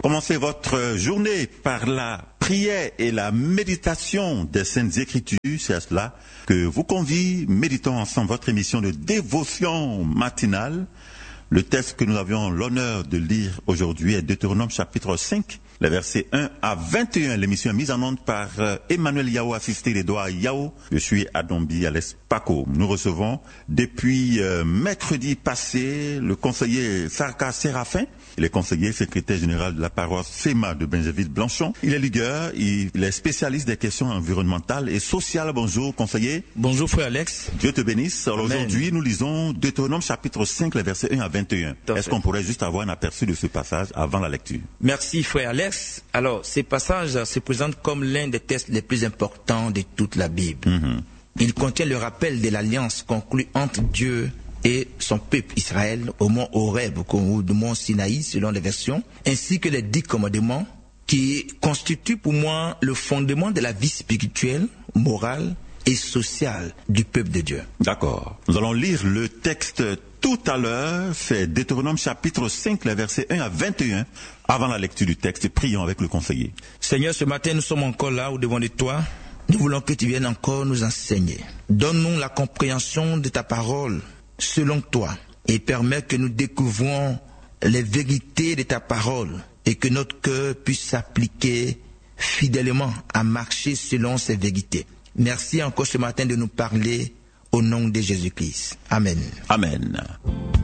Commencez votre journée par la prière et la méditation des Saintes Écritures. C'est à cela que vous convie. Méditons ensemble votre émission de dévotion matinale. Le texte que nous avions l'honneur de lire aujourd'hui est Deutéronome chapitre 5, les versets 1 à 21. L'émission est mise en onde par Emmanuel Yao, assisté d'Edouard Yao. Je suis Adombi Alès Paco. Nous recevons depuis mercredi passé le conseiller Sarka Séraphin. Il est conseiller secrétaire général de la paroisse FEMA de Benjaville-Blanchon. Il est ligueur, il est spécialiste des questions environnementales et sociales. Bonjour, conseiller. Bonjour, frère Alex. Dieu te bénisse. Alors aujourd'hui, nous lisons Deutéronome chapitre 5, les versets 1 à 21. Est-ce qu'on pourrait juste avoir un aperçu de ce passage avant la lecture? Merci, frère Alex. Alors, ce passage se présente comme l'un des textes les plus importants de toute la Bible. Il contient le rappel de l'alliance conclue entre Dieu et son peuple Israël au mont Horeb ou du mont Sinaï selon les versions, ainsi que les 10 commandements qui constituent pour moi le fondement de la vie spirituelle, morale et sociale du peuple de Dieu. D'accord. Nous allons lire le texte tout à l'heure, c'est Deutéronome chapitre 5, les versets 1 à 21. Avant la lecture du texte, prions avec le conseiller. Seigneur, ce matin nous sommes encore là au devant de toi. Nous voulons que tu viennes encore nous enseigner. Donne-nous la compréhension de ta parole selon toi et permets que nous découvrons les vérités de ta parole et que notre cœur puisse s'appliquer fidèlement à marcher selon ces vérités. Merci encore ce matin de nous parler au nom de Jésus-Christ. Amen. Amen.